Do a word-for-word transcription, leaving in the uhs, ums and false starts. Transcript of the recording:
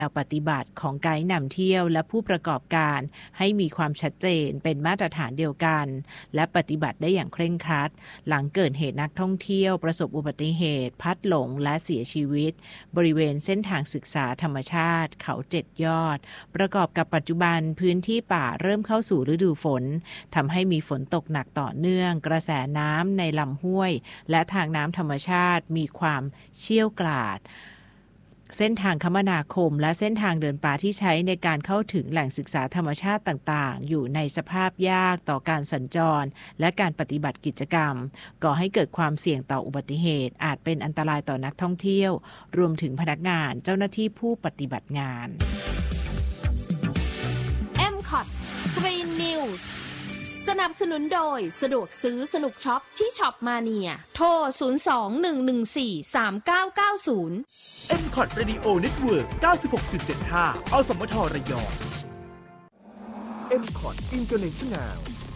แนวปฏิบัติของไกด์นำเที่ยวและผู้ประกอบการให้มีความชัดเจนเป็นมาตรฐานเดียวกันและปฏิบัติได้อย่างเคร่งครัดหลังเกิดเหตุนักท่องเที่ยวประสบอุบัติเหตุพัดหลงและเสียชีวิตบริเวณเส้นทางศึกษาธรรมชาติเขาเจ็ดยอดประกอบกับปัจจุบันพื้นที่ป่าเริ่มเข้าสู่ฤดูฝนทำให้มีฝนตกหนักต่อเนื่องกระแสน้ำในลำห้วยและทางน้ำธรรมชาติมีความเชี่ยวกราดเส้นทางคมนาคมและเส้นทางเดินป่าที่ใช้ในการเข้าถึงแหล่งศึกษาธรรมชาติต่างๆอยู่ในสภาพยากต่อการสัญจรและการปฏิบัติกิจกรรมก่อให้เกิดความเสี่ยงต่ออุบัติเหตุอาจเป็นอันตรายต่อนักท่องเที่ยวรวมถึงพนักงานเจ้าหน้าที่ผู้ปฏิบัติงานเอ็ม คอท Green News สนับสนุนโดยสะดวกซื้อสนุกช็อปที่ช็อปมาเนียโทรศูนย์ สอง หนึ่ง หนึ่ง สี่ สาม เก้า เก้า ศูนย์เอ็ม คอท Radio Network เก้าสิบหกจุดเจ็ดห้า อสมทระยอง เอ็ม คอท International